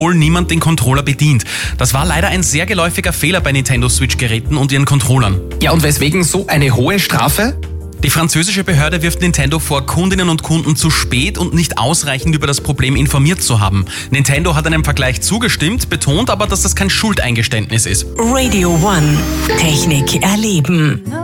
obwohl niemand den Controller bedient. Das war leider ein sehr geläufiger Fehler bei Nintendo Switch-Geräten und ihren Controllern. Ja, und weswegen so eine hohe Strafe? Die französische Behörde wirft Nintendo vor, Kundinnen und Kunden zu spät und nicht ausreichend über das Problem informiert zu haben. Nintendo hat einem Vergleich zugestimmt, betont aber, dass das kein Schuldeingeständnis ist. Radio One. Technik erleben.